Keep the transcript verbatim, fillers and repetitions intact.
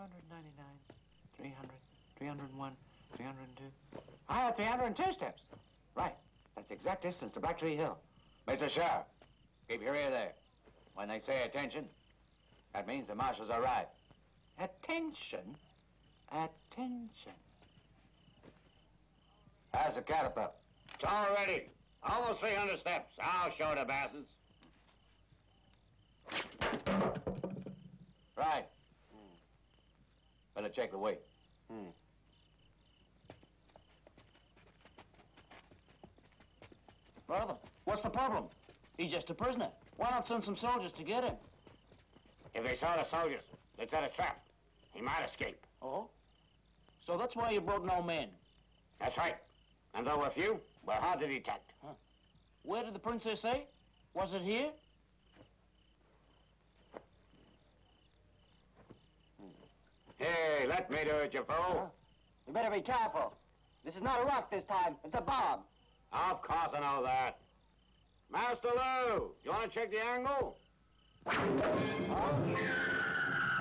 hundred ninety-nine, three hundred, three hundred one, three hundred two. I had three hundred two steps. Right. That's the exact distance to Black Tree Hill. Mister Sheriff, keep your ear there. When they say attention, that means the marshals are right. Attention? Attention. How's the catapult? It's all ready. Almost three hundred steps. I'll show the bastards. Right. Hmm. Better check the weight. Hmm. Brother, what's the problem? He's just a prisoner. Why not send some soldiers to get him? If they saw the soldiers, they'd set a trap. He might escape. Oh? So that's why you brought no men? That's right. And though we're few, we're hard to detect. Huh. Where did the princess say? Was it here? Hey, let me do it, you fool. Huh? You better be careful. This is not a rock this time. It's a bomb. Of course I know that. Master Lou, you want to check the angle? Oh.